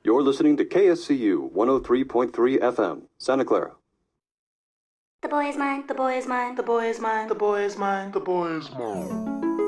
You're listening to KSCU 103.3 FM, Santa Clara. The boy is mine, the boy is mine, the boy is mine, The boy is mine, the boy is mine.